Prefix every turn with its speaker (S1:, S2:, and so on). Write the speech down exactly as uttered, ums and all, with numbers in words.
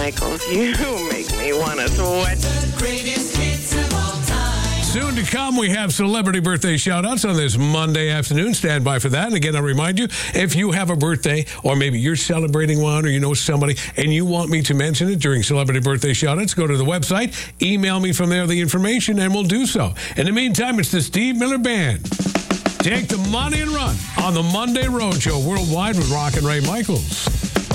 S1: Michaels. You make me want to sweat.
S2: The greatest hits of all time.
S3: Soon to come, we have celebrity birthday shout-outs on this Monday afternoon. Stand by for that. And again, I'll remind you, if you have a birthday, or maybe you're celebrating one, or you know somebody, and you want me to mention it during celebrity birthday shout-outs, go to the website, email me from there the information, and we'll do so. In the meantime, it's the Steve Miller Band. Take the money and run on the Monday Road Show worldwide with Rock and Ray Michaels.